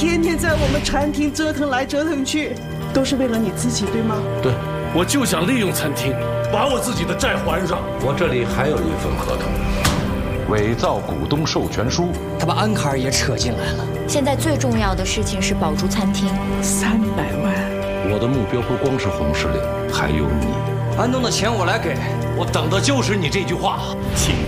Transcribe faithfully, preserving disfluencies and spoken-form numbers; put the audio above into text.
天天在我们餐厅折腾来折腾去，都是为了你自己，对吗？ 对，我就想利用餐厅把我自己的债还上。 我这里还有一份合同， 伪造股东授权书， 他把安卡尔也扯进来了。 现在最重要的事情是保住餐厅。 三百万， 我的目标不光是红石榴，还有你。 安东的钱我来给， 我等的就是你这句话。 请